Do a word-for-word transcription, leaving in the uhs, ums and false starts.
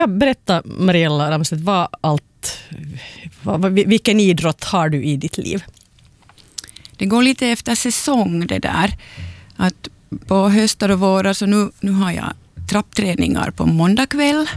Ja, berätta Mariella Ramstedt, vad allt, vad, vilken idrott har du i ditt liv? Det går lite efter säsong det där. Att på höstar och vårar så nu, nu har jag trappträningar på måndag kväll.